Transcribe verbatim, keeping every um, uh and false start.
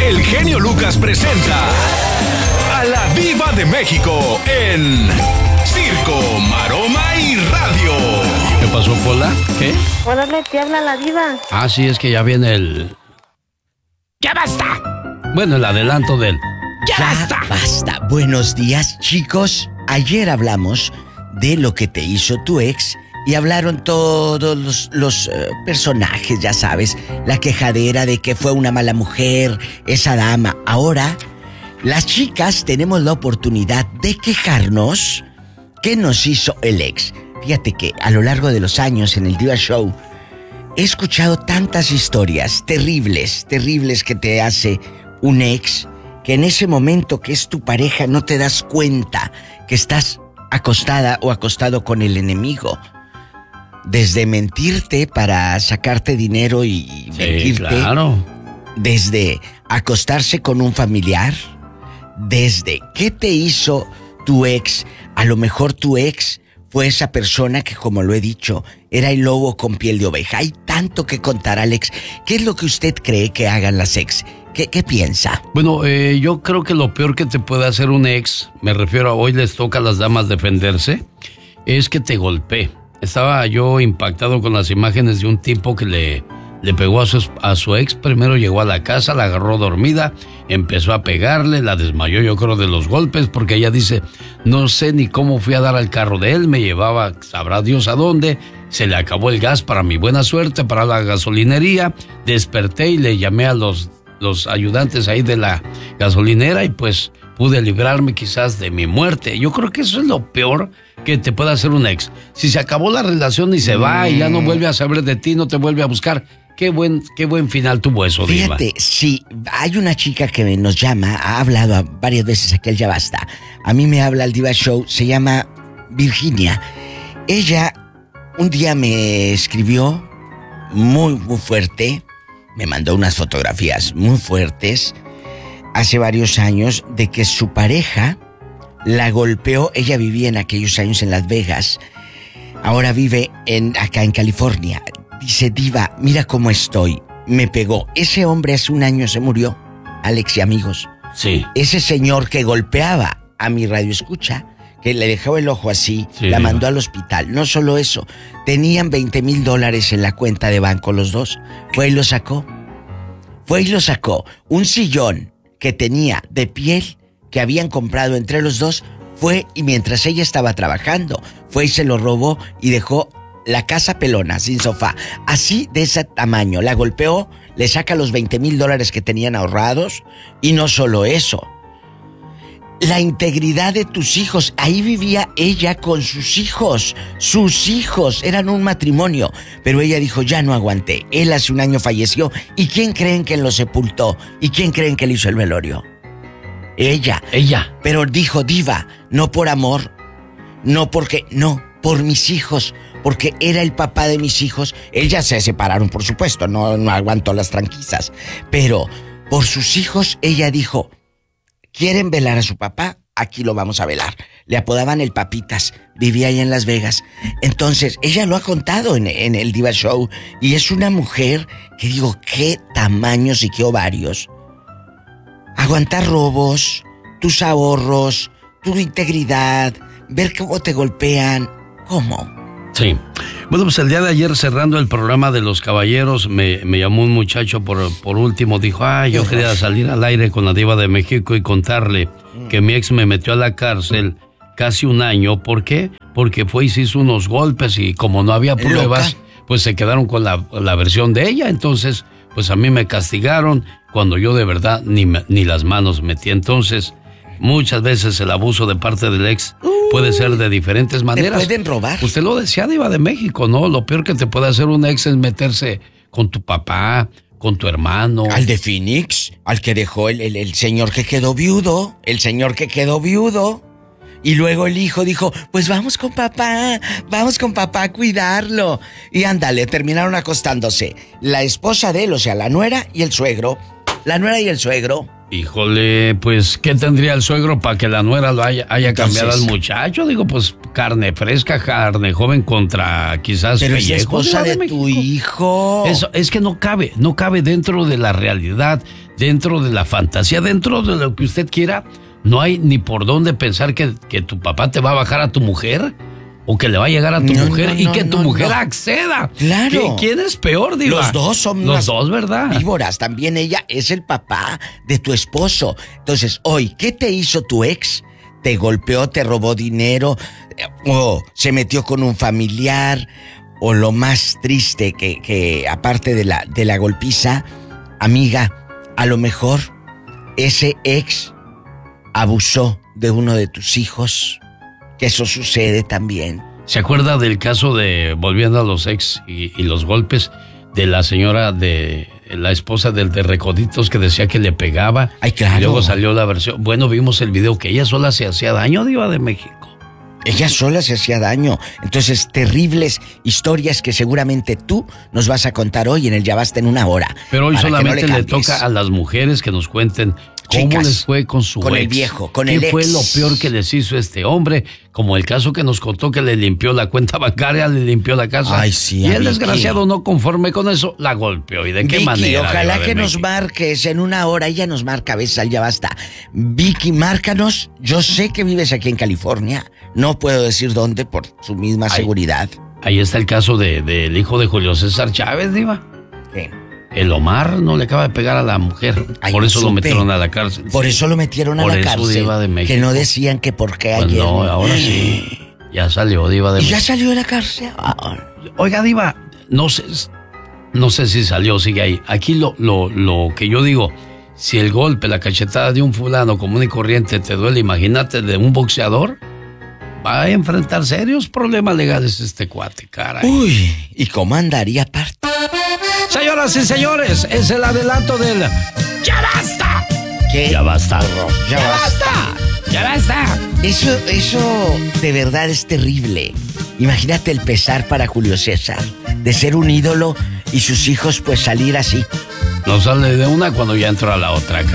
el genio Lucas presenta a la Diva de México en Circo, Maroma y Radio. ¿Qué pasó, Pola? ¿Qué? Órale, te habla la Diva. Ah, sí, es que ya viene el... ¡Ya basta! Bueno, el adelanto del... ¡Ya, ya basta! basta! Buenos días, chicos. Ayer hablamos de lo que te hizo tu ex y hablaron todos los, los uh, personajes, ya sabes, la quejadera de que fue una mala mujer, esa dama. Ahora, las chicas tenemos la oportunidad de quejarnos qué nos hizo el ex. Fíjate que a lo largo de los años en el Diva Show he escuchado tantas historias terribles, terribles que te hace un ex, que en ese momento que es tu pareja no te das cuenta que estás acostada o acostado con el enemigo. Desde mentirte para sacarte dinero y sí, mentirte. Claro. Desde acostarse con un familiar. Desde ¿qué te hizo tu ex? A lo mejor tu ex fue esa persona que, como lo he dicho, era el lobo con piel de oveja. Hay tanto que contar, Alex. ¿Qué es lo que usted cree que hagan las ex? ¿Qué, qué piensa? Bueno, eh, yo creo que lo peor que te puede hacer un ex, me refiero a hoy les toca a las damas defenderse, es que te golpee. Estaba yo impactado con las imágenes de un tipo que le, le pegó a su, a su ex. Primero llegó a la casa, la agarró dormida, empezó a pegarle, la desmayó yo creo de los golpes, porque ella dice, no sé ni cómo fui a dar al carro de él, me llevaba sabrá Dios a dónde, se le acabó el gas para mi buena suerte, para la gasolinería, desperté y le llamé a los, los ayudantes ahí de la gasolinera y pues pude librarme quizás de mi muerte. Yo creo que eso es lo peor que te puede hacer un ex. Si se acabó la relación y se va y ya no vuelve a saber de ti, no te vuelve a buscar, qué buen, qué buen final tuvo eso, Diva. Fíjate, sí, hay una chica que nos llama, ha hablado varias veces aquí al Ya Basta. A mí me habla el Diva Show, se llama Virginia. Ella un día me escribió muy, muy fuerte, me mandó unas fotografías muy fuertes hace varios años de que su pareja la golpeó. Ella vivía en aquellos años en Las Vegas, ahora vive en, acá en California. Dice, Diva, mira cómo estoy, me pegó. Ese hombre hace un año se murió, Alex y amigos. Sí. Ese señor que golpeaba a mi radioescucha, que le dejó el ojo así, sí, la mandó al hospital. No solo eso, tenían veinte mil dólares en la cuenta de banco los dos. Fue y lo sacó. Fue y lo sacó. Un sillón que tenía de piel que habían comprado entre los dos, fue y mientras ella estaba trabajando, fue y se lo robó y dejó la casa pelona, sin sofá. Así de ese tamaño, la golpeó, le saca los veinte mil dólares que tenían ahorrados y no solo eso. La integridad de tus hijos, ahí vivía ella con sus hijos, sus hijos, eran un matrimonio, pero ella dijo, ya no aguanté, él hace un año falleció, ¿y quién creen que lo sepultó? ¿Y quién creen que le hizo el velorio? Ella. Ella. Pero dijo, Diva, no por amor, no porque, no, por mis hijos, porque era el papá de mis hijos. Ellas se separaron, por supuesto, no, no aguantó las tranquisas, pero por sus hijos ella dijo, ¿quieren velar a su papá? Aquí lo vamos a velar. Le apodaban el Papitas, vivía ahí en Las Vegas. Entonces, ella lo ha contado en, en el Diva Show, y es una mujer que digo, qué tamaños y qué ovarios. Aguantar robos, tus ahorros, tu integridad, ver cómo te golpean. ¿Cómo? Sí. Bueno, pues el día de ayer, cerrando el programa de Los Caballeros, me, me llamó un muchacho por, por último, dijo, ah, yo quería salir al aire con la Diva de México y contarle que mi ex me metió a la cárcel casi un año. ¿Por qué? Porque fue y se hizo unos golpes y como no había pruebas, ¿loca? Pues se quedaron con la, la versión de ella. Entonces, pues a mí me castigaron cuando yo de verdad ni, ni las manos metí. Entonces, muchas veces el abuso de parte del ex puede ser de diferentes maneras. ¿Te pueden robar? Usted lo decía, Diva de México, ¿no? Lo peor que te puede hacer un ex es meterse con tu papá, con tu hermano. Al de Phoenix, al que dejó el, el, el señor que quedó viudo, el señor que quedó viudo. Y luego el hijo dijo, pues vamos con papá, vamos con papá a cuidarlo. Y ándale, terminaron acostándose la esposa de él, o sea, la nuera y el suegro. La nuera y el suegro. Híjole, pues, ¿qué tendría el suegro para que la nuera lo haya, haya Entonces, cambiado al muchacho? Digo, pues, carne fresca, carne joven contra quizás pero es la pellejos, esposa Diva de, tu México. hijo. Eso, es que no cabe, no cabe dentro de la realidad, dentro de la fantasía, dentro de lo que usted quiera. No hay ni por dónde pensar que, que tu papá te va a bajar a tu mujer o que le va a llegar a tu No, mujer no, y no, que tu no, mujer no. acceda. Claro. ¿Qui- ¿Quién es peor, Diva? Los dos son Los unas dos, ¿verdad? víboras. También ella es el papá de tu esposo. Entonces, hoy, ¿qué te hizo tu ex? ¿Te golpeó, te robó dinero? Eh, ¿O se metió con un familiar? ¿O lo más triste que, que aparte de la, de la golpiza, amiga, a lo mejor ese ex abusó de uno de tus hijos? Que eso sucede también. ¿Se acuerda del caso de, volviendo a los ex y, y los golpes, de la señora de la esposa del de Recoditos que decía que le pegaba? Ay, claro. Y luego salió la versión. Bueno, vimos el video que ella sola se hacía daño, Diva de México. Ella sola se hacía daño. Entonces, terribles historias que seguramente tú nos vas a contar hoy en el Ya Basta en una hora. Pero hoy para que no solamente le, cambies. toca a las mujeres que nos cuenten cómo Chicas, les fue con su con ex. el viejo, con ¿Qué el fue ex? lo peor que les hizo este hombre? Como el caso que nos contó que le limpió la cuenta bancaria, le limpió la casa. Ay, sí, y a el Vicky. desgraciado, no conforme con eso, la golpeó. ¿Y de qué Vicky, manera? ojalá Diva de que nos México? marques en una hora. Ella nos marca a veces al Ya Basta. Vicky, márcanos. Yo sé que vives aquí en California. No puedo decir dónde por su misma Ay. seguridad. Ahí está el caso de, del hijo de Julio César Chávez, Diva. ¿Qué? El Omar no le acaba de pegar a la mujer. Ay, por no eso lo supe. metieron a la cárcel. Por Sí. eso lo metieron a Por la eso, cárcel. Diva de México. Que no decían que por qué Pues ayer. no, ahora sí. Ya salió, Diva de ¿Y ya México. salió de la cárcel? Ah, Oiga, Diva, no sé, no sé si salió o sigue ahí. Aquí lo, lo, lo que yo digo, si el golpe, la cachetada de un fulano común y corriente te duele, imagínate de un boxeador, va a enfrentar serios problemas legales este cuate, caray. Uy, ¿y cómo andaría aparte? Señoras y señores, es el adelanto del ¡Ya basta! ¿Qué? Ya basta. Ya basta. ¡Ya basta! Eso, eso de verdad es terrible. Imagínate el pesar para Julio César de ser un ídolo y sus hijos pues salir así. No sale de una cuando ya entró a la otra,